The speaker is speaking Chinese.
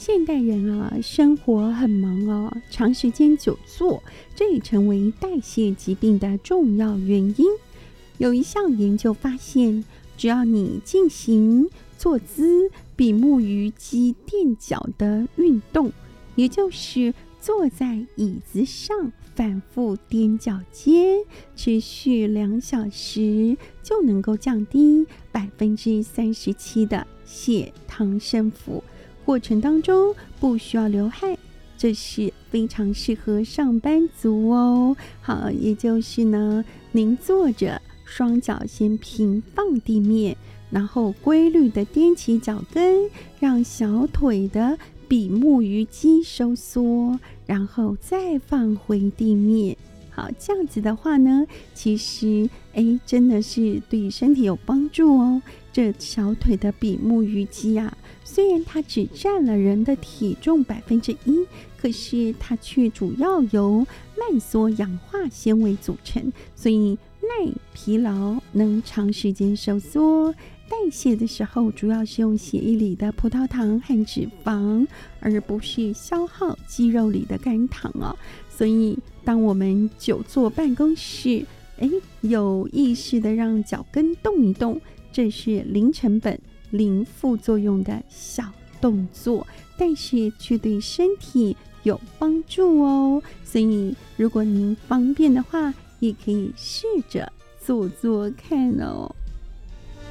现代人啊，生活很忙哦，长时间久坐，这也成为代谢疾病的重要原因。有一项研究发现，只要你进行坐姿比目鱼肌垫脚的运动，也就是坐在椅子上反复踮脚尖，持续2小时，就能够降低37%的血糖升幅。过程当中不需要流汗，这是非常适合上班族哦。好，也就是呢，您坐着，双脚先平放地面，然后规律的踮起脚跟，让小腿的比目鱼肌收缩，然后再放回地面。好，这样子的话呢，其实真的是对身体有帮助哦。这小腿的比目鱼肌啊，虽然它只占了人的体重1%，可是它却主要由慢缩氧化纤维组成，所以耐疲劳，能长时间收缩。代谢的时候主要是用血液里的葡萄糖和脂肪，而不是消耗肌肉里的肝糖哦。所以当我们久坐办公室，有意识的让脚跟动一动，这是零成本、零副作用的小动作，但是却对身体有帮助哦。所以如果您方便的话，也可以试着做做看哦。